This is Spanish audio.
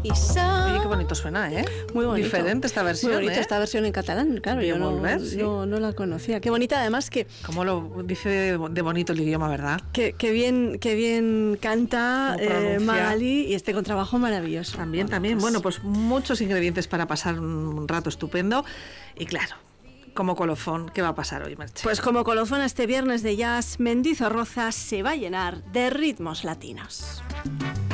Oye, qué bonito suena, ¿eh? Muy bonito. Diferente esta versión, Muy bonito, ¿eh? esta versión en catalán, claro, yo no la conocía. Qué bonita, además que... Como lo dice de bonito el idioma, ¿verdad? Qué bien canta Magali, y este contrabajo maravilloso. También. Bueno, pues muchos ingredientes para pasar un rato estupendo. Y claro, como colofón, ¿qué va a pasar hoy, Merche? Pues como colofón este viernes de jazz, Mendizorroza se va a llenar de ritmos latinos.